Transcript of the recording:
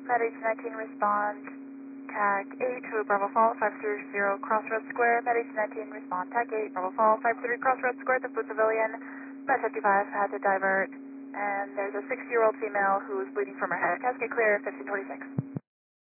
Med 1819 respond. Tag 8 to Bravo Fall 530 Crossroads Square. Med 1819 respond. Tag 8 Bravo Fall 530 Crossroads Square. The food pavilion. Med 55 had to divert. And there's a 60-year-old female who's bleeding from her head. Cascade clear 1526.